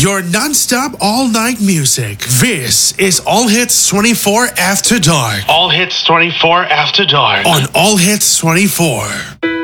your non-stop all-night music. This is All Hits 24 After Dark. All Hits 24 After Dark. On All Hits 24.